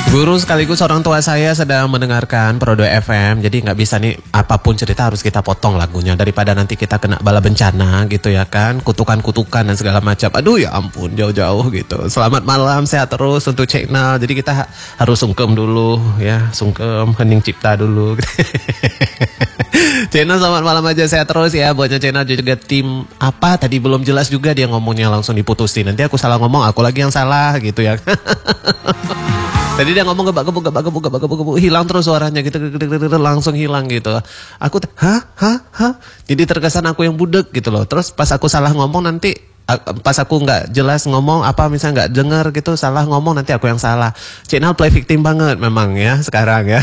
Guru sekaligus orang tua saya sedang mendengarkan Prodo FM. Jadi nggak bisa nih apapun cerita harus kita potong lagunya. Daripada nanti kita kena bala bencana gitu ya kan. Kutukan-kutukan dan segala macam. Aduh ya ampun jauh-jauh gitu. Selamat malam, sehat terus untuk channel. Jadi kita harus sungkem dulu ya. Sungkem, hening cipta dulu. Channel selamat malam aja, sehat terus ya. Buatnya channel juga tim apa tadi belum jelas juga dia ngomongnya langsung diputusin. Nanti aku salah ngomong, aku lagi yang salah gitu ya. Tadi dia ngomong gebak-gebuk, hilang terus suaranya gitu, langsung hilang gitu. Aku hah? Jadi terkesan aku yang budek gitu loh. Terus pas aku salah ngomong nanti, pas aku nggak jelas ngomong apa misalnya nggak dengar gitu, salah ngomong nanti aku yang salah. Channel play victim banget memang ya sekarang ya.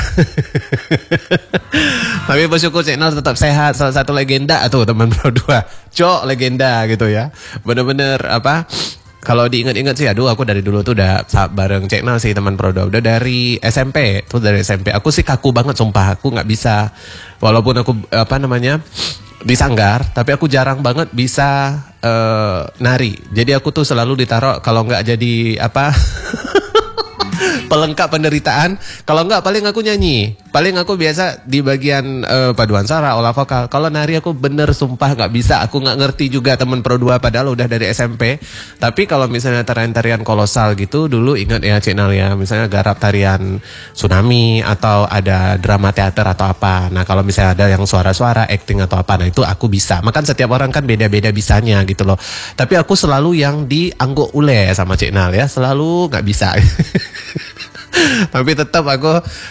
Tapi bersyukur channel tetap sehat. Salah satu legenda tuh teman Pro 2, Cok legenda gitu ya. Bener-bener apa? Kalau diingat-ingat sih, aduh aku dari dulu tuh udah bareng channel sih teman Prodo. Udah dari SMP, tuh dari SMP. Aku sih kaku banget sumpah, aku nggak bisa. Walaupun aku di sanggar, tapi aku jarang banget bisa nari. Jadi aku tuh selalu ditaruh kalau nggak jadi pelengkap penderitaan. Kalau enggak paling aku nyanyi. Paling aku biasa di bagian paduan suara, olah vokal. Kalau nari aku bener sumpah nggak bisa. Aku nggak ngerti juga temen Pro 2 padahal udah dari SMP. Tapi kalau misalnya tarian-tarian kolosal gitu dulu ingat ya channel ya. Misalnya garap tarian tsunami atau ada drama teater atau apa. Nah kalau misalnya ada yang suara-suara, acting atau apa, nah itu aku bisa. Makan setiap orang kan beda-beda bisanya gitu loh. Tapi aku selalu yang diangguk ule sama channel ya. Selalu nggak bisa. Tapi tetap aku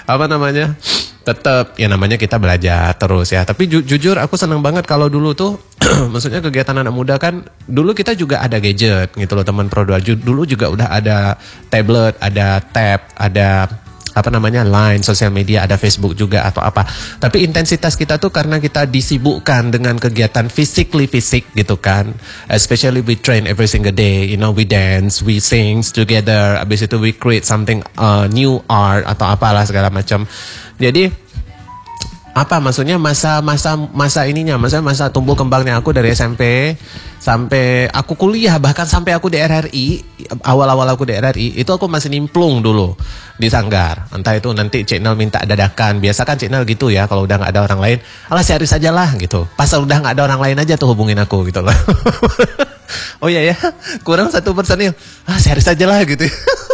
tetap ya namanya kita belajar terus ya. Tapi jujur aku senang banget kalau dulu tuh maksudnya kegiatan anak muda kan dulu kita juga ada gadget gitu loh teman Pro 2. Dulu juga udah ada tablet, ada tab, ada line, sosial media, ada Facebook juga atau apa. Tapi intensitas kita tuh karena kita disibukkan dengan kegiatan fisik gitu kan. Especially we train every single day, you know, we dance, we sing together. Abis itu we create something new art atau apalah segala macam. Jadi maksudnya masa tumbuh kembangnya aku dari SMP sampai aku kuliah, bahkan sampai aku di RRI, awal-awal aku di RRI itu aku masih nimplung dulu di sanggar. Entah itu nanti channel minta dadakan, biasa kan channel gitu ya, kalau udah nggak ada orang lain, alah sehari saja lah gitu. Pas udah nggak ada orang lain aja tuh hubungin aku gitu loh. Oh iya ya, kurang 1 personil, sehari saja lah gitu.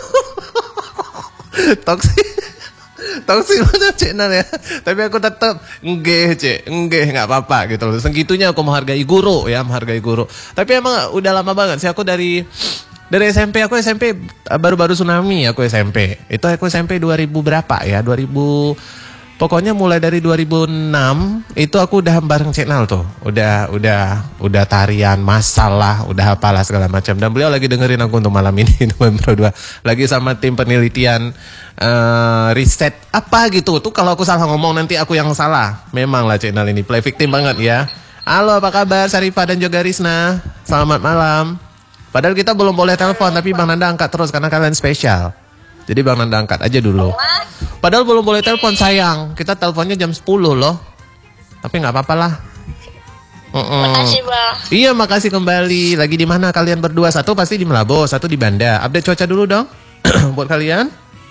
Toksik banget channel ya. Tapi aku tetap enggak nggak apa-apa gitu loh. Segitunya aku menghargai guru. Tapi emang udah lama banget sih aku dari SMP. Aku SMP baru-baru tsunami aku SMP. Itu aku SMP 2000 berapa ya? 2000. Pokoknya mulai dari 2006 itu aku udah bareng channel tuh. Udah tarian, masalah, udah apalah segala macam. Dan beliau lagi dengerin aku untuk malam ini teman Pro 2. Lagi sama tim penelitian riset apa gitu. Tuh kalau aku salah ngomong nanti aku yang salah. Memang lah channel ini play victim banget ya. Halo, apa kabar Sarifah dan juga Risna? Selamat malam. Padahal kita belum boleh telepon, tapi Bang Nanda angkat terus karena kalian spesial. Jadi Bang Nanda angkat aja dulu. Padahal belum boleh telepon sayang. Kita teleponnya jam 10 loh. Tapi nggak apa-apa lah. Makasih Bang. Iya makasih kembali. Lagi di mana kalian berdua? Satu pasti di Melabo, satu di Banda. Update cuaca dulu dong. Buat kalian.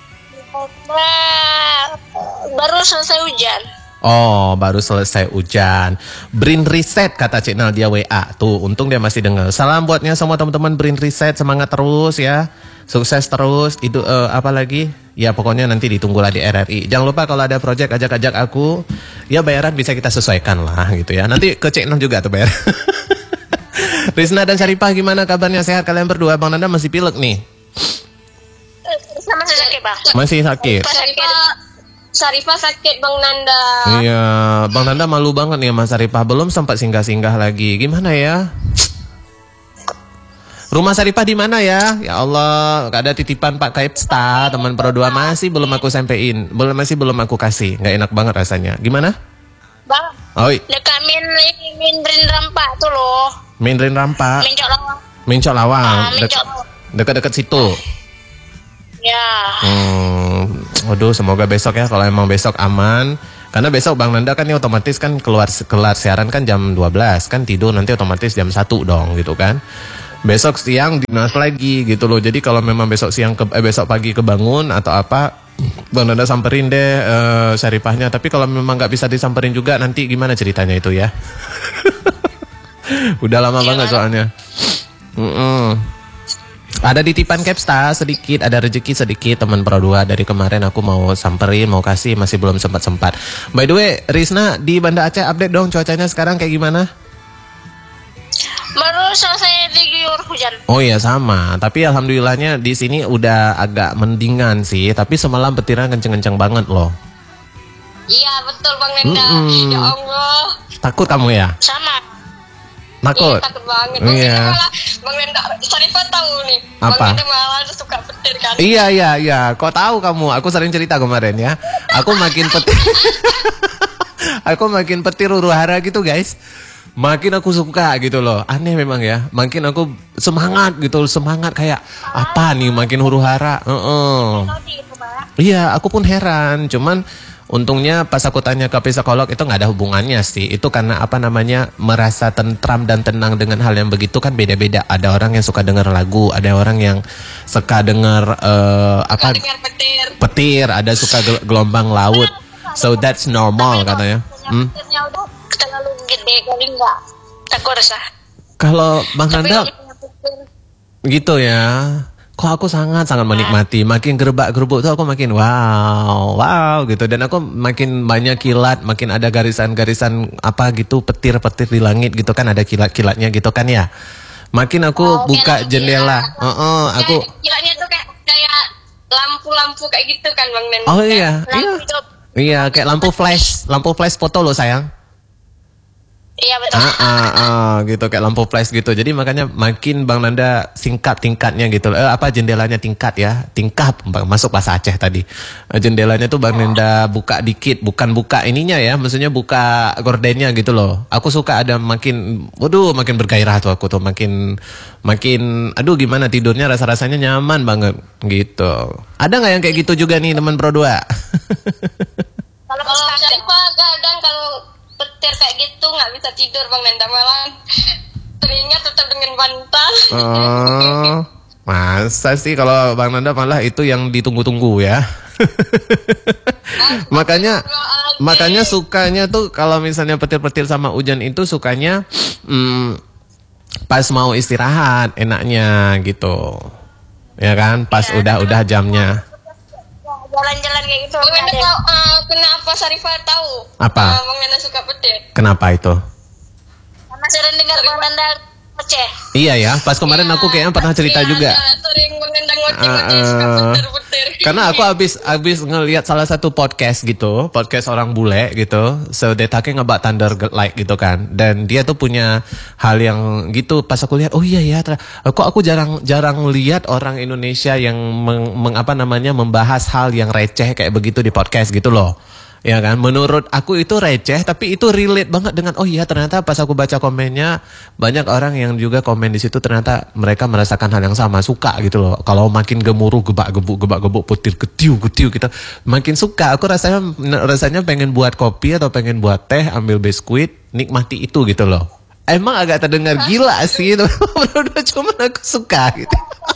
Baru selesai hujan. Oh, baru selesai hujan. Brain reset kata channel dia WA. Tuh, untung dia masih dengar. Salam buatnya semua teman-teman Brain Reset, semangat terus ya. Sukses terus. Itu apa lagi? Ya pokoknya nanti ditunggulah di RRI. Jangan lupa kalau ada project ajak-ajak aku. Ya bayaran bisa kita sesuaikan lah gitu ya. Nanti ke channel juga tuh bayar. Risna dan Syarifah gimana kabarnya? Sehat kalian berdua? Bang Nanda masih pilek nih. Masih sakit Bang. Masih sakit. Sarifah sakit Bang Nanda. Iya, Bang Nanda malu banget nih Mas Sarifah. Belum sempat singgah-singgah lagi. Gimana ya? Rumah Sarifah di mana ya? Ya Allah, gak ada titipan Pak Kaipsta, teman Pro 2 masih belum aku sampein. Belum aku kasih. Gak enak banget rasanya. Gimana? Bang. Oi. Dekat Mindrin Rampak tuh loh. Mindrin Rampak. Mencok Lawang. Dekat-dekat situ. Ya. Waduh, semoga besok ya. Kalau emang besok aman. Karena besok Bang Nanda kan ini otomatis kan keluar siaran kan jam 12. Kan tidur nanti otomatis jam 1 dong gitu kan. Besok siang dinas lagi gitu loh. Jadi kalau memang besok pagi kebangun atau apa, Bang Nanda samperin deh Syarifahnya. Tapi kalau memang nggak bisa disamperin juga, nanti gimana ceritanya itu ya? Udah lama banget soalnya. Ada titipan Capstar sedikit, ada rezeki sedikit teman Pro 2 dari kemarin aku mau samperin, mau kasih, masih belum sempat. By the way, Rizna di Banda Aceh update dong cuacanya sekarang kayak gimana? Baru selesai diguyur hujan. Oh iya sama, tapi alhamdulillahnya di sini udah agak mendingan sih, tapi semalam petirnya kenceng-kenceng banget loh. Iya betul Bang Nenda. Ya Allah. Takut kamu ya? Sama. Takut? Iya, takut banget. Iya. Bang Nenda, Syarifah tahu nih. Apa? Bang Nenda malah suka petir kan. Iya. Kok tahu kamu? Aku sering cerita kemarin ya. Aku makin petir. Aku makin petir huru hara gitu guys. Makin aku suka gitu loh. Aneh memang ya. Makin aku semangat gitu. Semangat kayak apa nih makin huru hara. Iya, aku pun heran. Cuman untungnya pas aku tanya ke psikolog itu nggak ada hubungannya sih. Itu karena apa namanya merasa tentram dan tenang dengan hal yang begitu kan beda-beda. Ada orang yang suka dengar lagu, ada orang yang suka dengar apa? Dengar Petir, ada suka gelombang laut. So that's normal katanya. Petirnya udah terlalu gede kali enggak. Takut resah. Kalau Bang Tapi Nanda gitu ya. Kok aku sangat menikmati. Makin gerbak-gerbuk tuh aku makin wow gitu. Dan aku makin banyak kilat, makin ada garisan-garisan apa gitu, petir-petir di langit gitu kan, ada kilat-kilatnya gitu kan ya. Makin aku buka jendela. Aku kilatnya tuh kayak lampu-lampu kayak gitu kan Bang Nenda. Oh iya. Iya, kayak lampu flash foto loh sayang. Iya betul. Gitu kayak lampu flash gitu. Jadi makanya makin Bang Nanda singkat tingkatnya gitu. Jendelanya tingkat ya. Tingkap masuk bahasa Aceh tadi. Jendelanya tuh Bang Nanda buka dikit, bukan buka ininya ya, maksudnya buka gordennya gitu loh. Aku suka ada makin bergairah tuh aku tuh makin aduh gimana tidurnya rasa-rasanya nyaman banget gitu. Ada nggak yang kayak gitu juga nih teman Pro 2? Kalau Syarifah kadang kalau petir kayak gitu nggak bisa tidur Bang Nenda, malah teringat tetap dengan bantal. Masa sih kalau Bang Nanda malah itu yang ditunggu-tunggu ya. makanya sukanya tuh kalau misalnya petir-petir sama hujan itu sukanya pas mau istirahat enaknya gitu. Ya kan, pas udah jamnya. Jalan-jalan kayak gitu. Bang Nenda tahu kenapa Syarifah tahu? Apa? Bang Nenda suka petir. Kenapa itu? Karena sering dengar Bang Nenda Aceh. Iya ya, pas kemarin aku kayaknya pernah cerita juga. Sering Bang Nenda ngoceh-ngoceh suka petir-petir. Karena aku abis ngelihat salah satu podcast gitu, podcast orang bule gitu. So they talking about thunder like gitu kan. Dan dia tuh punya hal yang gitu. Pas aku lihat, oh iya ya, kok aku jarang lihat orang Indonesia yang membahas hal yang receh kayak begitu di podcast gitu loh. Ya kan, menurut aku itu receh tapi itu relate banget dengan oh iya ternyata pas aku baca komennya banyak orang yang juga komen di situ ternyata mereka merasakan hal yang sama, suka gitu loh. Kalau makin gemuruh gebak-gebuk petir getiu gitu makin suka. Aku rasanya pengen buat kopi atau pengen buat teh, ambil biskuit, nikmati itu gitu loh. Emang agak terdengar gila sih itu. Cuman aku suka gitu.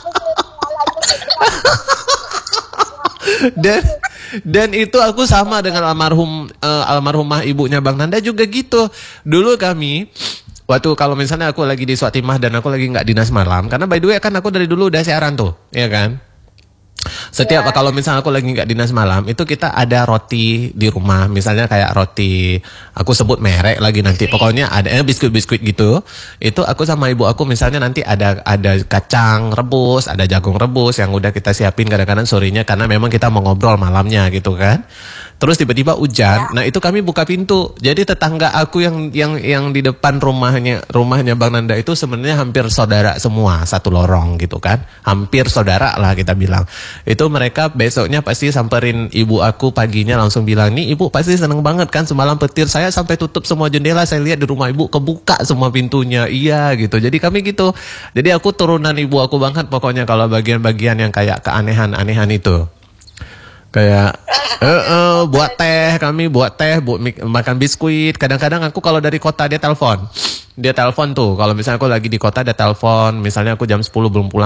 Dan itu aku sama dengan almarhumah ibunya Bang Nanda juga gitu. Dulu kami waktu kalau misalnya aku lagi di Swatimah dan aku lagi nggak dinas malam, karena by the way kan aku dari dulu udah siaran tuh, ya kan. Setiap kalau misalnya aku lagi nggak dinas malam itu kita ada roti di rumah, misalnya kayak roti aku sebut merek lagi nanti, pokoknya ada biskuit gitu. Itu aku sama ibu aku misalnya nanti ada kacang rebus, ada jagung rebus yang udah kita siapin kadang-kadang sorenya karena memang kita mau ngobrol malamnya gitu kan. Terus tiba-tiba hujan, nah itu kami buka pintu. Jadi tetangga aku yang di depan rumahnya Bang Nanda itu sebenarnya hampir saudara semua, satu lorong gitu kan. Hampir saudara lah kita bilang. Itu mereka besoknya pasti samperin ibu aku paginya langsung bilang, nih ibu pasti seneng banget kan semalam petir, saya sampai tutup semua jendela, saya lihat di rumah ibu kebuka semua pintunya. Iya gitu. Jadi kami gitu. Jadi aku turunan ibu aku banget pokoknya kalau bagian-bagian yang kayak keanehan-anehan itu. Kayak buat teh, makan biskuit. Kadang-kadang aku kalau dari kota dia telepon tuh. Kalau misalnya aku lagi di kota dia telepon, misalnya aku jam 10 belum pulang.